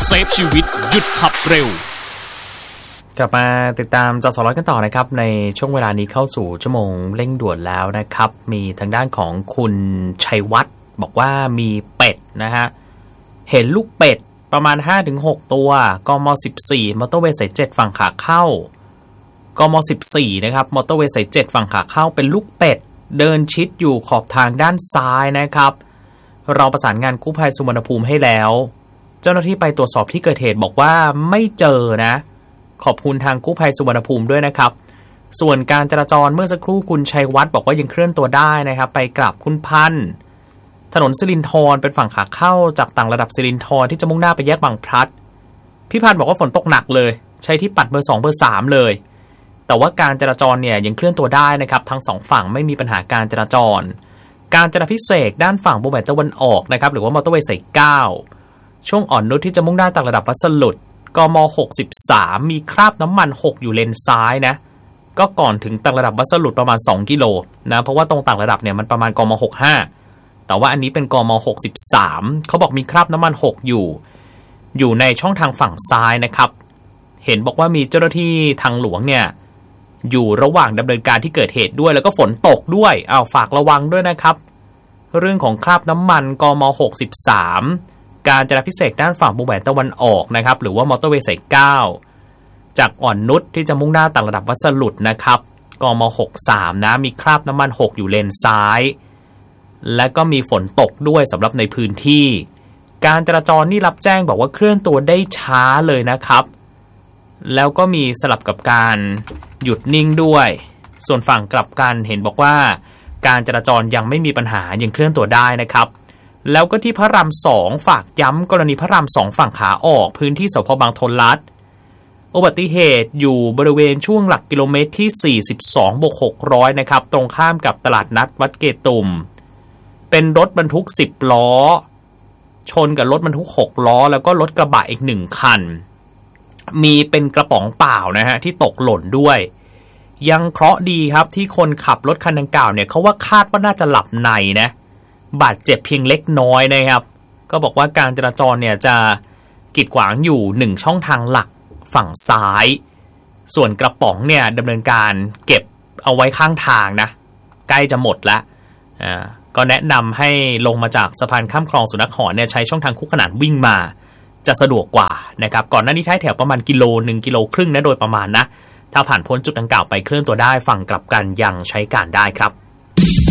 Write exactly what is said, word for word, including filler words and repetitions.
เซฟชีวิตหยุดขับเร็วกลับมาติดตามจอสอร้อยกันต่อนะครับในช่วงเวลานี้เข้าสู่ชั่วโมงเร่งด่วนแล้วนะครับมีทางด้านของคุณชัยวัฒน์บอกว่ามีเป็ดนะฮะเห็นลูกเป็ดประมาณ ห้าถึงหก ตัวกมสิบสี่มอเตอร์เวย์สายเจ็ดฝั่งขาเข้ากมสิบสี่นะครับมอเตอร์เวย์สายเจ็ดฝั่งขาเข้าเป็นลูกเป็ดเดินชิดอยู่ขอบทางด้านซ้ายนะครับเราประสานงานกู้ภัยสุวรรณภูมิให้แล้วเจ้าหน้าที่ไปตรวจสอบที่เกิดเหตุบอกว่าไม่เจอนะขอบคุณทางกู้ภัยสุวรรณภูมิด้วยนะครับส่วนการจราจรเมื่อสักครู่คุณชัยวัฒน์บอกว่ายังเคลื่อนตัวได้นะครับไปกลับคุณพันธ์ถนนสิรินธรเป็นฝั่งขาเข้าจากต่างระดับสิรินธรที่จะมุ่งหน้าไปแยกบางพลัดพี่พันธ์บอกว่าฝนตกหนักเลยใช้ที่ปัดเบอร์สองเบอร์สามเลยแต่ว่าการจราจรเนี่ยยังเคลื่อนตัวได้นะครับทั้งสองฝั่งไม่มีปัญหาการจราจรการจราพิเศษด้านฝั่งบัวใหญ่ตะวันออกนะครับหรือว่ามอเตอร์เวย์สายเก้าช่วงอ่อนนุชที่จะมุ่งหน้าต่างระดับวัดสลุดกมหกสิบสามมีคราบน้ำมันหกอยู่เลนซ้ายนะก็ก่อนถึงต่างระดับวัดสลุดประมาณสองกิโลนะเพราะว่าตรงต่างระดับเนี่ยมันประมาณกมหกสิบห้าแต่ว่าอันนี้เป็นกมหกสิบสามเขาบอกมีคราบน้ำมันหกอยู่อยู่ในช่องทางฝั่งซ้ายนะครับเห็นบอกว่ามีเจ้าหน้าที่ทางหลวงเนี่ยอยู่ระหว่างดำเนินการที่เกิดเหตุด้วยแล้วก็ฝนตกด้วยอ้าวฝากระวังด้วยนะครับเรื่องของคราบน้ำมันกมหกสิบสามการจราพิเศษด้านฝั่งวงแหวนตะวันออกนะครับหรือว่ามอเตอร์เวย์สายเก้าจากอ่อนนุชที่จะมุ่งหน้าต่างระดับวัดสลุดนะครับกมหกสิบสามนะมีคราบน้ำมันหกอยู่เลนซ้ายและก็มีฝนตกด้วยสำหรับในพื้นที่การจราจรนี่รับแจ้งบอกว่าเคลื่อนตัวได้ช้าเลยนะครับแล้วก็มีสลับกับการหยุดนิ่งด้วยส่วนฝั่งกลับกันเห็นบอกว่าการจราจรยังไม่มีปัญหายังเคลื่อนตัวได้นะครับแล้วก็ที่พระรามสองฝากย้ำกรณีพระรามสองฝั่งขาออกพื้นที่สพบางทนลัดอุบัติเหตุอยู่บริเวณช่วงหลักกิโลเมตรที่สี่สิบสองบวกหกร้อยนะครับตรงข้ามกับตลาดนัดวัดเกตุมเป็นรถบรรทุกสิบล้อชนกับรถบรรทุกหกล้อแล้วก็รถกระบะอีกหนึ่งคันมีเป็นกระป๋องเปล่านะฮะที่ตกหล่นด้วยยังเคราะห์ดีครับที่คนขับรถคันดังกล่าวเนี่ยเขาว่าคาดว่าน่าจะหลับในนะบาดเจ็บเพียงเล็กน้อยนะครับก็บอกว่าการจราจรเนี่ยจะกีดขวางอยู่หนึ่งช่องทางหลักฝั่งซ้ายส่วนกระป๋องเนี่ยดำเนินการเก็บเอาไว้ข้างทางนะใกล้จะหมดแล้วอ่าก็แนะนำให้ลงมาจากสะพานข้ามคลองสุนัขหอนเนี่ยใช้ช่องทางคู่ขนานวิ่งมาจะสะดวกกว่านะครับก่อนหน้านี้ท้ายแถวประมาณกิโลหนึ่งกิโลครึ่งนะโดยประมาณนะถ้าผ่านพ้นจุดดังกล่าวไปเคลื่อนตัวได้ฝั่งกลับกันยังใช้การได้ครับ